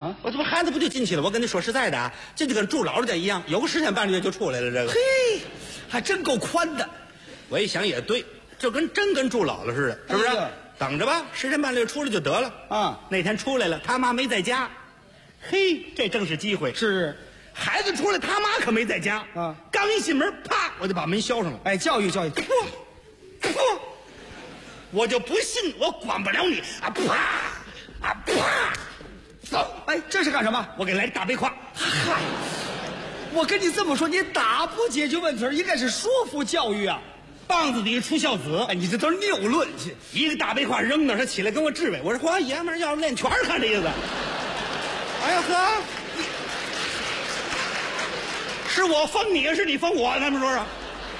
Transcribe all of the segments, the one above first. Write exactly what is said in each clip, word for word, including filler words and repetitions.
啊， 我这不孩子不就进去了？我跟你说实在的啊，这就跟住老人家一样，有个十天半个月就出来了。这个， 嘿，还真够宽的。 我一想也对，就跟真跟住老了似的，是不是？ 哎呀等着吧，十天半个月出来就得了。 啊， 那天出来了，他妈没在家，嘿，这正是机会。 是， 孩子出来，他妈可没在家。 啊， 刚一进门，啪，我就把门销上了。 哎，教育教育。 噗噗，我就不信我管不了你啊！啪啊啪，走！ 哎，这是干什么？ 我给来大背胯。 嗨，我跟你这么说，你打不解决问题，应该是说服教育啊。 棒子底下出孝子。 哎，你这都是谬论去。 一个大背胯扔那儿，他起来跟我质问。我说：“嚯，爷们儿要练拳儿，看这意思。”哎呀呵，是我封你，是你封我，他们说说。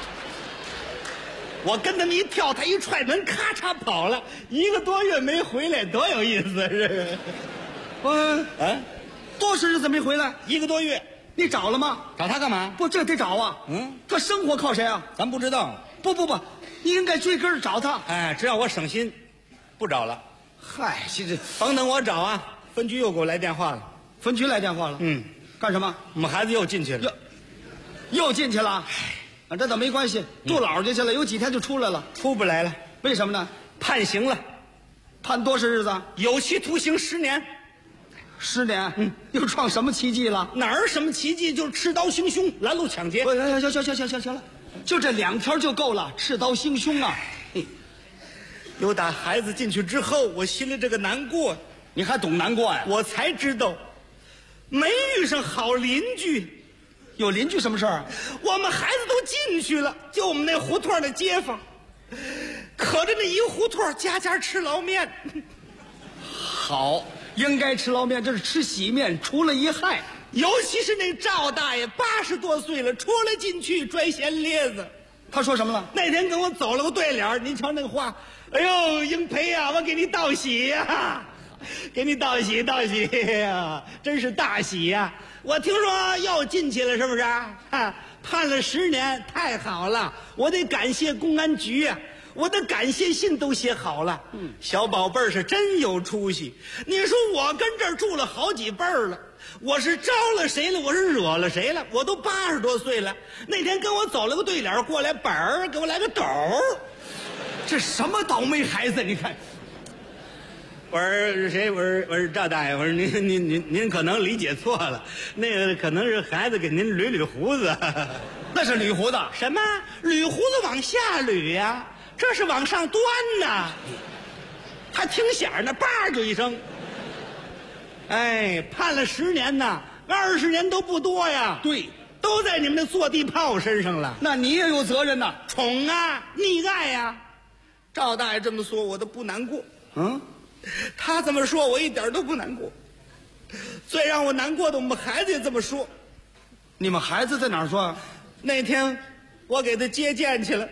我跟他们一跳，他一踹门，咔嚓跑了，一个多月没回来，多有意思！这个， 嗯啊， 多少日子没回来？ 一个多月， 你找了吗？ 找他干嘛？ 不，这得找啊。 嗯， 他生活靠谁啊？ 咱不知道。 不不不，你应该追根儿找他。 哎，只要我省心，不找了。 嗨，这这甭等我找啊，分局又给我来电话了。 分局来电话了。 嗯， 干什么？ 我们孩子又进去了。 又又进去了。啊，这倒没关系，住老家去了，有几天就出来了。 出不来了， 为什么呢？ 判刑了， 判多少日子？ 有期徒刑十年。 十年。嗯，又创什么奇迹了？ 哪儿什么奇迹？就是持刀行凶、拦路抢劫。 不，行行行行行行了，就这两条就够了，持刀行凶啊！嘿， 有打孩子进去之后，我心里这个难过， 你还懂难过呀？ 我才知道，没遇上好邻居。 有邻居什么事儿？ 我们孩子都进去了，就我们那胡同的街坊，可着那一胡同家家吃捞面。 好，应该吃捞面，这是吃洗面，除了一害。 尤其是那赵大爷，八十多岁了，出来进去拽闲咧子。 他说什么了？ 那天跟我走了个对联，您瞧那个话，哎呦，英培呀、啊，我给你道喜呀、啊，给你道喜道喜呀，真是大喜呀、啊！我听说又进去了，是不是？啊，判了十年，太好了！我得感谢公安局呀、啊，我的感谢信都写好了。嗯，小宝贝儿是真有出息。你说我跟这儿住了好几辈儿了。我是招了谁了？我是惹了谁了？我都八十多岁了。那天跟我走了个对联，过来本儿给我来个斗儿， 这什么倒霉孩子？你看， 我说谁？我说我说赵大爷，我说您您您您可能理解错了，那个可能是孩子给您捋捋胡子。 那是捋胡子。 什么？捋胡子往下捋呀？这是往上端呐。还听响呢，叭就一声。哎，判了十年呐，二十年都不多呀。 对， 都在你们那坐地炮身上了。 那你也有责任呐。 宠啊，溺爱呀、啊。赵大爷这么说，我都不难过。 嗯， 他这么说，我一点都不难过。最让我难过的，我们孩子也这么说。 你们孩子在哪儿说？ 那天我给他接见去了。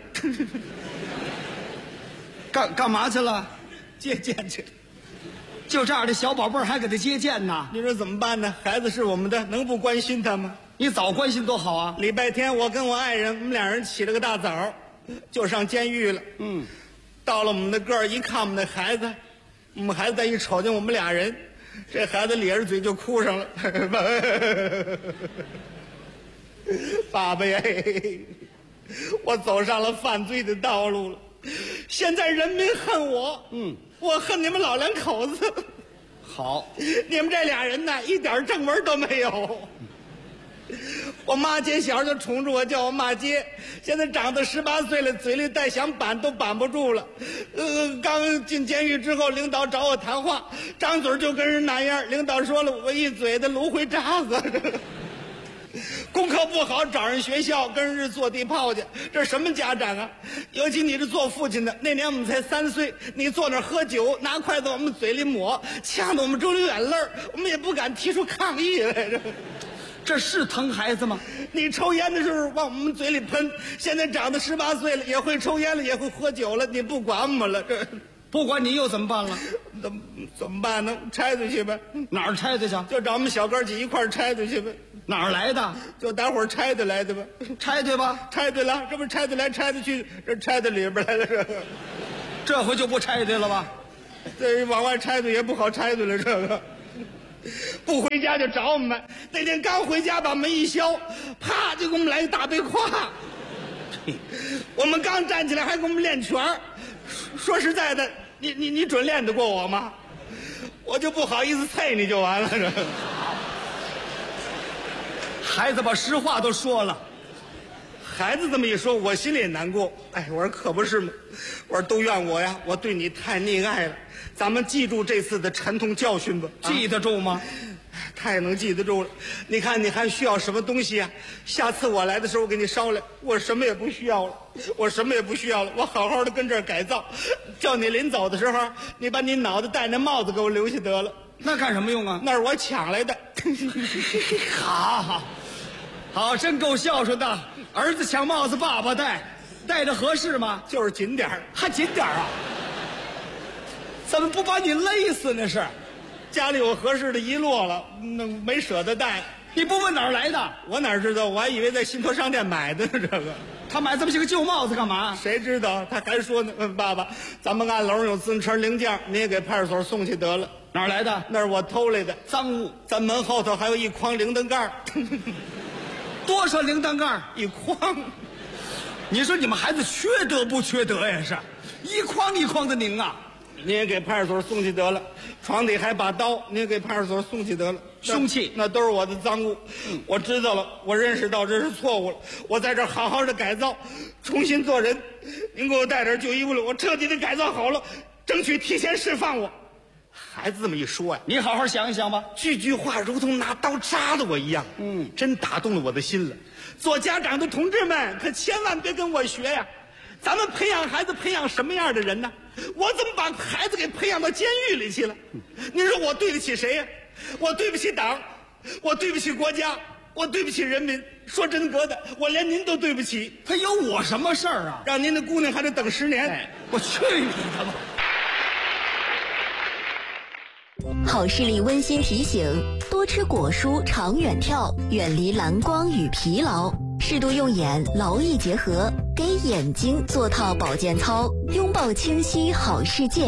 干干嘛去了？ 接见去了。 就这样的小宝贝儿还给他接见呢？ 你说怎么办呢？孩子是我们的，能不关心他吗？ 你早关心多好啊！ 礼拜天我跟我爱人，我们俩人起了个大早，就上监狱了。 嗯， 到了我们的个儿，一看我们的孩子，我们孩子再一瞅见我们俩人，这孩子咧着嘴就哭上了。爸爸呀，我走上了犯罪的道路了。现在人民恨我， 嗯， 我恨你们老两口子。 好， 你们这俩人呢，一点正文都没有。我妈姐小就宠着我，叫我骂街。现在长到十八岁了，嘴里带想板都板不住了。呃，刚进监狱之后，领导找我谈话，张嘴就跟人那样。领导说了，我一嘴的芦荟渣子。功课不好，找人学校跟人坐地炮去，这是什么家长啊？尤其你是做父亲的，那年我们才三岁，你坐那儿喝酒，拿筷子往我们嘴里抹，呛得我们直流眼泪儿，我们也不敢提出抗议来着。 这是疼孩子吗？ 你抽烟的时候往我们嘴里喷，现在长到十八岁了，也会抽烟了，也会喝酒了，你不管我们了，这不管你又怎么办了？ 怎么怎么办呢？拆出去呗， 哪儿拆的去？ 就找我们小哥几一块儿拆出去呗。 哪儿来的？ 就大伙儿拆的来的吧， 拆对吧？ 拆对了，这不拆的来拆的去，这拆的里边来了，这个这回就不拆对了吧？ 这往外拆的也不好拆对了，这个不回家就找我们。那天刚回家，把门一削，啪就给我们来个大背胯。我们刚站起来，还给我们练拳儿。说实在的，你你你准练得过我吗？我就不好意思啐你就完了。这孩子把实话都说了。 孩子这么一说，我心里也难过。哎，我说可不是嘛，我说都怨我呀，我对你太溺爱了。咱们记住这次的沉痛教训吧。 记得住吗？ 太能记得住了。你看你还需要什么东西啊？下次我来的时候我给你捎来。我什么也不需要了，我什么也不需要了，我好好的跟这儿改造。叫你临走的时候，你把你脑袋戴那帽子给我留下得了。 那干什么用啊？ 那是我抢来的。 好好好，真够孝顺的。儿子抢帽子，爸爸戴，戴着合适吗？ 就是紧点儿， 还紧点儿啊！怎么不把你勒死那是？ 家里有合适的遗落了，那没舍得带。 你不问哪儿来的？ 我哪知道？我还以为在信托商店买的呢。这个他买这么些个旧帽子干嘛？ 谁知道？他还说呢，嗯，爸爸，咱们按楼有自行车零件，你也给派出所送去得了。 哪儿来的？ 那是我偷来的赃物。 咱门后头还有一筐铃铛盖多少铃铛盖？ 一筐。 你说你们孩子缺德不缺德呀？是一筐一筐的拧啊！ 你也给派出所送去得了。床底还把刀，你也给派出所送去得了。 凶器那都是我的赃物。嗯，我知道了，我认识到这是错误了。我在这儿好好的改造，重新做人。您给我带点旧衣服来，我彻底的改造好了，争取提前释放我。孩子这么一说呀， 你好好想一想吧， 句句话如同拿刀扎的我一样，嗯，真打动了我的心了。做家长的同志们，可千万别跟我学呀！咱们培养孩子，培养什么样的人呢？我怎么把孩子给培养到监狱里去了？您说我对得起谁呀？我对不起党，我对不起国家，我对不起人民。说真格的，我连您都对不起。 他有我什么事儿啊？ 让您的姑娘还得等十年。 哎，我去你的吧！ 好视力温馨提醒：多吃果蔬，长远眺，远离蓝光与疲劳，适度用眼，劳逸结合，给眼睛做套保健操，拥抱清晰好世界。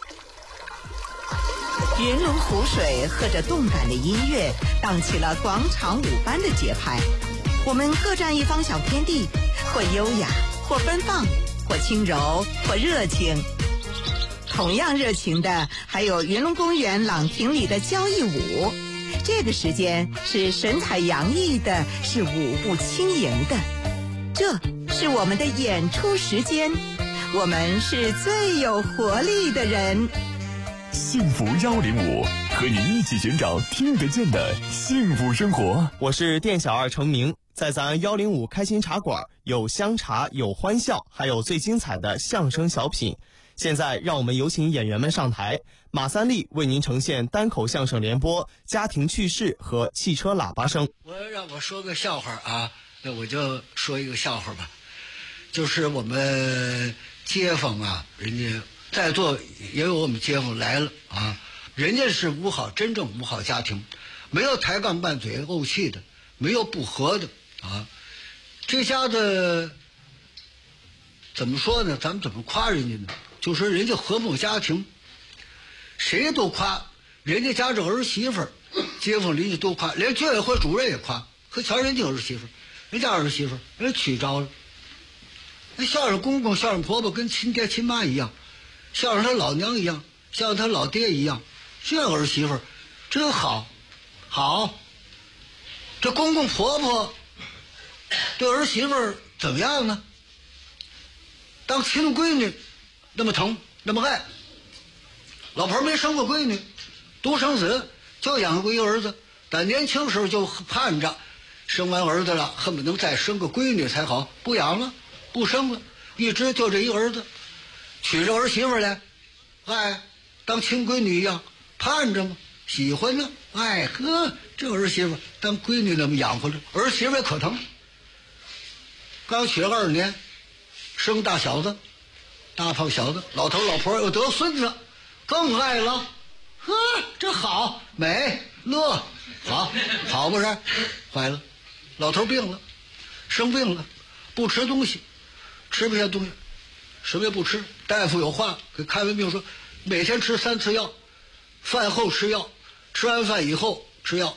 云龙湖水和着动感的音乐，荡起了广场舞般的节拍。我们各占一方小天地，或优雅，或奔放，或轻柔，或热情。同样热情的还有云龙公园朗亭里的交谊舞，这个时间是神采洋溢的，是舞步轻盈的，这是我们的演出时间，我们是最有活力的人。 幸福幺零五，和你一起寻找听得见的幸福生活。 我是店小二程明，在咱幺零五开心茶馆有香茶，有欢笑，还有最精彩的相声小品。现在让我们有请演员们上台，马三立为您呈现单口相声联播、家庭趣事和汽车喇叭声。 我让我说个笑话啊，那我就说一个笑话吧，就是我们街坊啊，人家在座也有我们街坊来了啊，人家是五好真正五好家庭，没有抬杠拌嘴怄气的，没有不和的啊。这家子怎么说呢？咱们怎么夸人家呢？就说人家和睦家庭，谁都夸，人家家这儿媳妇儿，街坊邻居都夸，连居委会主任也夸。可瞧人家儿媳妇儿，人家儿媳妇儿人娶着了，那孝顺公公孝顺婆婆跟亲爹亲妈一样，孝顺他老娘一样，孝顺他老爹一样，这儿媳妇儿真好，好。这公公婆婆对儿媳妇儿怎么样呢？当亲闺女那么疼那么爱，老婆没生过闺女，独生子就养过一个儿子，但年轻时候就盼着生完儿子了恨不能再生个闺女才好，不养了不生了，一直就这一个儿子，娶着儿媳妇来，哎，当亲闺女一样盼着吗？喜欢呢，哎呵，这儿媳妇当闺女那么养活着，儿媳妇也可疼。刚娶了二年，生大小子，大胖小子，老头老婆又得孙子，更爱了，呵，这好美乐，好好不是？坏了，老头病了，生病了，不吃东西，吃不下东西，什么也不吃。大夫有话给看完病说，每天吃三次药，饭后吃药， 吃完饭以后吃药。